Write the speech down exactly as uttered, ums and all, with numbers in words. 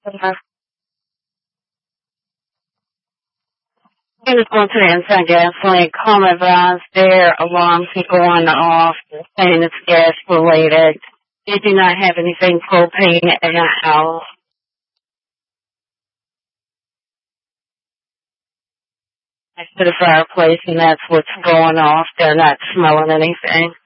Uh, I just went to the inside gas link, home advised their alarms are going off, saying it's gas related. They do not have anything propane in the house. I to the fireplace and that's what's going off. They're not smelling anything.